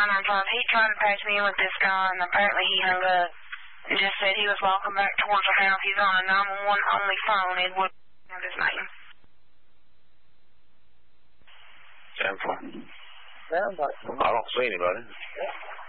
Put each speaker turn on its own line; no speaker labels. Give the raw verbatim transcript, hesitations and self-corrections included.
nine nine five. He tried to patch me in with this guy, and apparently he hung up and just said he was walking back towards the house. He's on a nine one one only phone. It would have his name.
Seven four.
Sounds like
I don't see anybody.